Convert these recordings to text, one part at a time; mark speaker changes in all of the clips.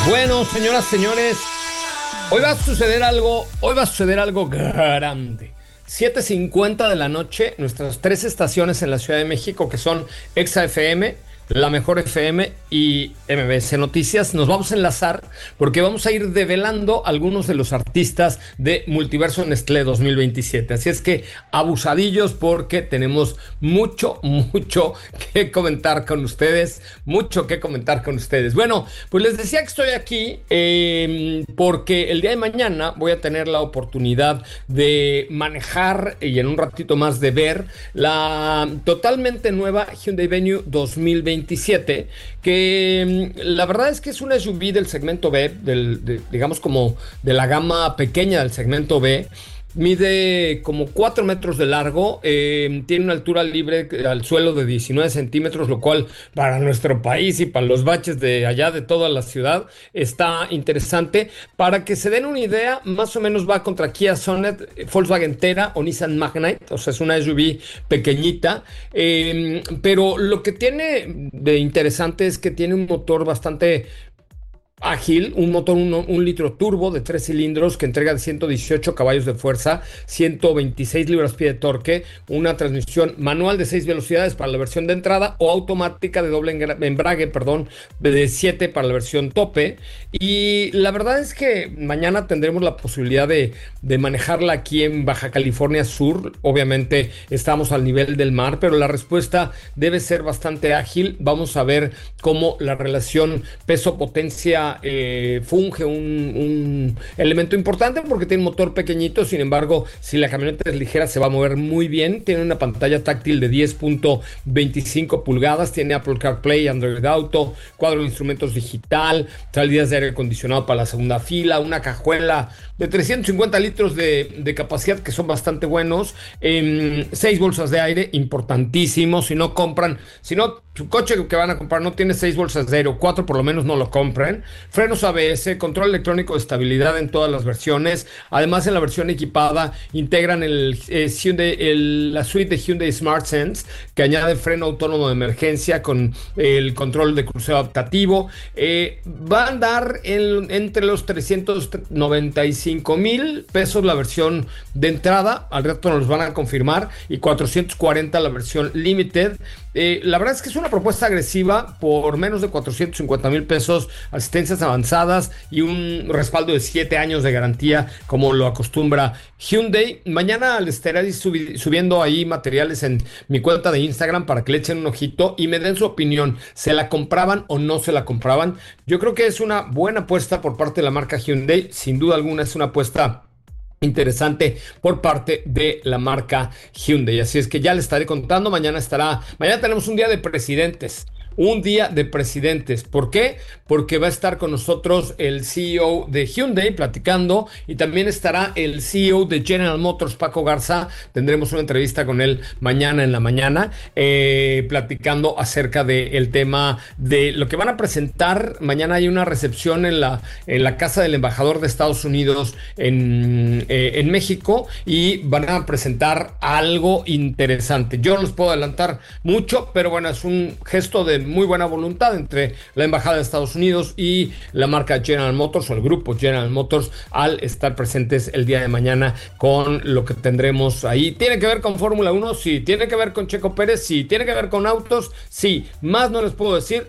Speaker 1: Bueno, señoras, señores, hoy va a suceder algo grande. 7:50 de la noche, nuestras tres estaciones en la Ciudad de México, que son Exa FM, La Mejor FM y MBS Noticias, nos vamos a enlazar porque vamos a ir develando algunos de los artistas de Multiverso Nestlé 2027. Así es que abusadillos porque tenemos mucho que comentar con ustedes, Bueno, pues les decía que estoy aquí porque el día de mañana voy a tener la oportunidad de manejar y en un ratito más de ver la totalmente nueva Hyundai Venue 2027, que la verdad es que es una SUV del segmento B, digamos como de la gama pequeña del segmento B. Mide como 4 metros de largo, tiene una altura libre al suelo de 19 centímetros, lo cual para nuestro país y para los baches de allá de toda la ciudad está interesante. Para que se den una idea, más o menos va contra Kia Sonet, Volkswagen Tera o Nissan Magnite, o sea, es una SUV pequeñita, pero lo que tiene de interesante es que tiene un motor bastante ágil, un motor 1 litro turbo de 3 cilindros que entrega de 118 caballos de fuerza, 126 libras-pie de torque, una transmisión manual de 6 velocidades para la versión de entrada o automática de doble embrague, de 7 para la versión tope. Y la verdad es que mañana tendremos la posibilidad de manejarla aquí en Baja California Sur. Obviamente estamos al nivel del mar, pero la respuesta debe ser bastante ágil. Vamos a ver cómo la relación peso-potencia funge un elemento importante porque tiene un motor pequeñito. Sin embargo, si la camioneta es ligera se va a mover muy bien. Tiene una pantalla táctil de 10.25 pulgadas, tiene Apple CarPlay, Android Auto, cuadro de instrumentos digital, salidas de aire acondicionado para la segunda fila, una cajuela de 350 litros de capacidad que son bastante buenos, 6 bolsas de aire, importantísimo. Si no, su coche que van a comprar no tiene 6 bolsas de aire o 4, por lo menos no lo compren. Frenos ABS, control electrónico de estabilidad en todas las versiones. Además, en la versión equipada integran la suite de Hyundai Smart Sense, que añade freno autónomo de emergencia con el control de crucero adaptativo. Va a andar entre los 395,000 pesos la versión de entrada, al rato nos los van a confirmar, y 440 la versión Limited. La verdad es que es una propuesta agresiva por menos de 450,000 pesos, asistencias avanzadas y un respaldo de 7 años de garantía, como lo acostumbra Hyundai. Mañana les estaré subiendo ahí materiales en mi cuenta de Instagram para que le echen un ojito y me den su opinión. ¿Se la compraban o no se la compraban? Yo creo que es una buena apuesta por parte de la marca Hyundai. Sin duda alguna es una apuesta interesante por parte de la marca Hyundai. Así es que ya les estaré contando. Mañana tenemos un día de presidentes. ¿Por qué? Porque va a estar con nosotros el CEO de Hyundai platicando, y también estará el CEO de General Motors, Paco Garza. Tendremos una entrevista con él mañana en la mañana, platicando acerca del tema de lo que van a presentar. Mañana hay una recepción en la casa del embajador de Estados Unidos en México, y van a presentar algo interesante. Yo no les puedo adelantar mucho, pero bueno, es un gesto de muy buena voluntad entre la embajada de Estados Unidos y la marca General Motors, o el grupo General Motors, al estar presentes el día de mañana con lo que tendremos ahí. ¿Tiene que ver con Fórmula 1? Sí. ¿Tiene que ver con Checo Pérez? Sí. ¿Tiene que ver con autos? Sí. Más no les puedo decir,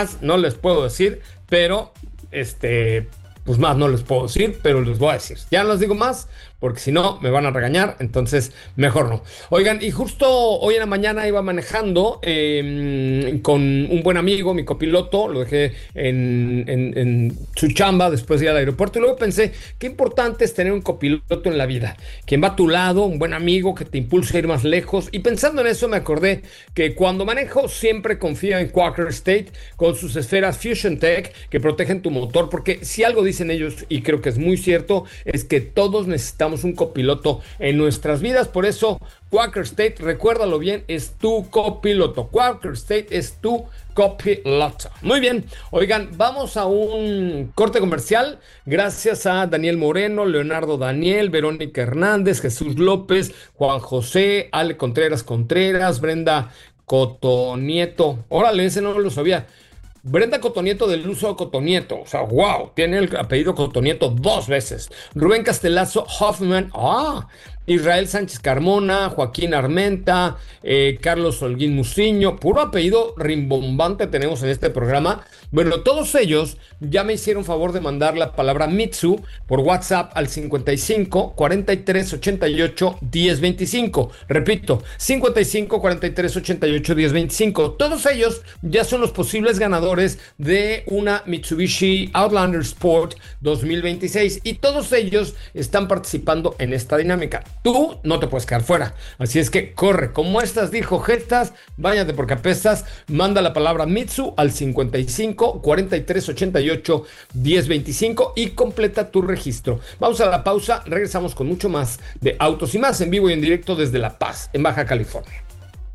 Speaker 1: pero pues más no les puedo decir, pero les voy a decir. Ya no les digo más, porque si no me van a regañar, entonces mejor no. Oigan, y justo hoy en la mañana iba manejando con un buen amigo, mi copiloto, lo dejé en su chamba después de ir al aeropuerto, y luego pensé, qué importante es tener un copiloto en la vida, quien va a tu lado, un buen amigo que te impulsa a ir más lejos. Y pensando en eso me acordé que cuando manejo siempre confío en Quaker State con sus esferas Fusion Tech que protegen tu motor, porque si algo dicen ellos, y creo que es muy cierto, es que todos necesitamos un copiloto en nuestras vidas. Por eso Quaker State, recuérdalo bien, es tu copiloto. Quaker State es tu copiloto. Muy bien, oigan, vamos a un corte comercial. Gracias a Daniel Moreno, Leonardo Daniel, Verónica Hernández, Jesús López, Juan José, Ale Contreras, Brenda Cotonieto. Órale, ese no lo sabía. Brenda Cotonieto del Uso Cotonieto, o sea, wow, tiene el apellido Cotonieto 2 veces. Rubén Castelazo Hoffman, Israel Sánchez Carmona, Joaquín Armenta, Carlos Holguín Muciño, puro apellido rimbombante tenemos en este programa. Bueno, todos ellos ya me hicieron favor de mandar la palabra Mitsu por WhatsApp al 55 43 88 10 25. Repito, 55 43 88 10 25. Todos ellos ya son los posibles ganadores de una Mitsubishi Outlander Sport 2026 y todos ellos están participando en esta dinámica. Tú no te puedes quedar fuera, así es que corre, como estas dijo Gestas, váyate porque apestas, manda la palabra Mitsu al 55 43 88 10 25 y completa tu registro. Vamos a la pausa, regresamos con mucho más de Autos y Más en vivo y en directo desde La Paz, en Baja California.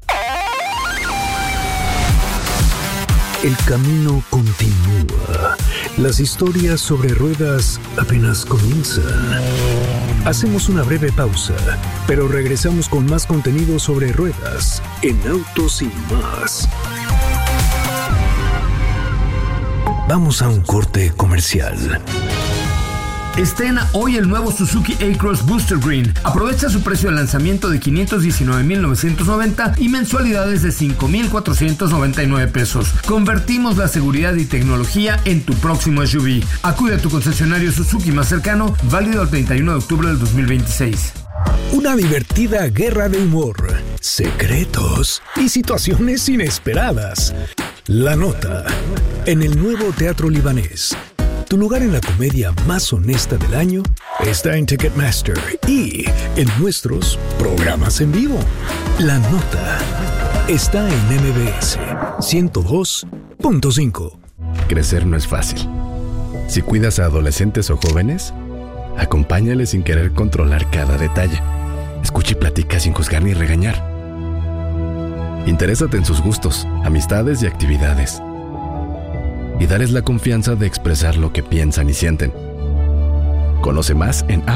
Speaker 2: El camino continúa. Las historias sobre ruedas apenas comienzan. Hacemos una breve pausa, pero regresamos con más contenido sobre ruedas en Autos y Más. Vamos a un corte comercial.
Speaker 1: Estrena hoy el nuevo Suzuki A-Cross Booster Green. Aprovecha su precio de lanzamiento de $519,990 y mensualidades de $5,499. Convertimos la seguridad y tecnología en tu próximo SUV. Acude a tu concesionario Suzuki más cercano, válido el 31 de octubre del 2026.
Speaker 2: Una divertida guerra de humor, secretos y situaciones inesperadas. La Nota, en el nuevo Teatro Libanés. Tu lugar en la comedia más honesta del año está en Ticketmaster y en nuestros programas en vivo. La Nota está en MBS 102.5.
Speaker 3: Crecer no es fácil. Si cuidas a adolescentes o jóvenes, acompáñales sin querer controlar cada detalle. Escucha y platica sin juzgar ni regañar. Interésate en sus gustos, amistades y actividades. Y dales la confianza de expresar lo que piensan y sienten. Conoce más en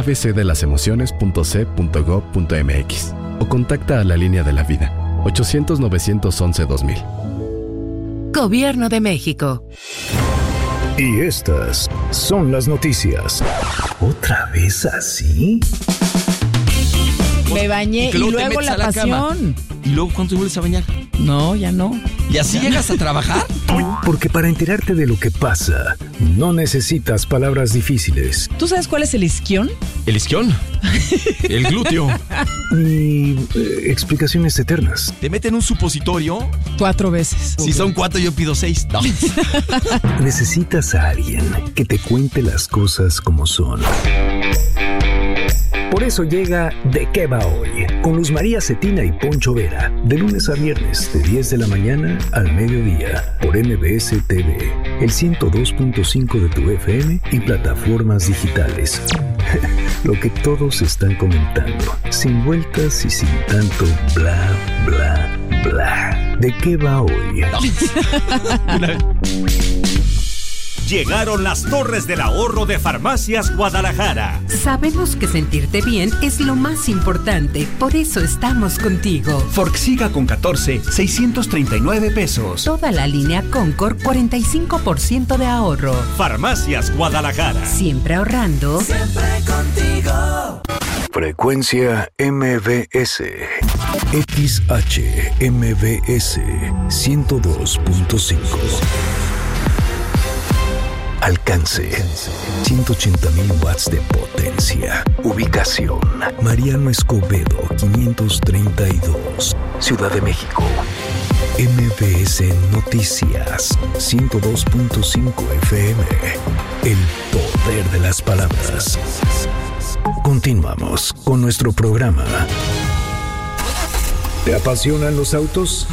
Speaker 3: abcdelasemociones.c.gov.mx o contacta a la Línea de la Vida 800-911-2000.
Speaker 4: Gobierno de México.
Speaker 2: Y estas son las noticias. ¿Otra vez así?
Speaker 5: Me bañé y luego la pasión.
Speaker 6: ¿Y luego cuándo te vuelves a bañar?
Speaker 5: No, ya no.
Speaker 6: ¿Y así llegas a trabajar?
Speaker 2: Porque para enterarte de lo que pasa, no necesitas palabras difíciles.
Speaker 5: ¿Tú sabes cuál es el isquión?
Speaker 6: ¿El isquión? El glúteo.
Speaker 2: Ni explicaciones eternas.
Speaker 6: ¿Te meten un supositorio?
Speaker 5: 4 veces.
Speaker 6: Si son 4, yo pido 6. No.
Speaker 2: Necesitas a alguien que te cuente las cosas como son. Por eso llega ¿De qué va hoy? Con Luz María Cetina y Poncho Vera, de lunes a viernes, de 10 de la mañana al mediodía, por MBS TV, el 102.5 de tu FM y plataformas digitales. Lo que todos están comentando, sin vueltas y sin tanto bla, bla, bla. ¿De qué va hoy?
Speaker 7: Llegaron las Torres del Ahorro de Farmacias Guadalajara.
Speaker 4: Sabemos que sentirte bien es lo más importante, por eso estamos contigo.
Speaker 7: Forxiga con 14, 639 pesos.
Speaker 4: Toda la línea Concord, 45% de ahorro.
Speaker 7: Farmacias Guadalajara.
Speaker 4: Siempre ahorrando.
Speaker 7: Siempre contigo.
Speaker 2: Frecuencia MBS. XHMBS 102.5. Alcance 180,000 watts de potencia. Ubicación Mariano Escobedo 532, Ciudad de México. MBS Noticias 102.5 FM. El poder de las palabras. Continuamos con nuestro programa. ¿Te apasionan los autos?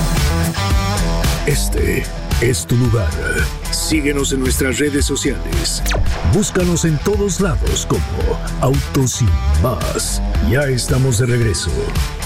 Speaker 2: Este es tu lugar. Síguenos en nuestras redes sociales. Búscanos en todos lados como Autos y Más. Ya estamos de regreso.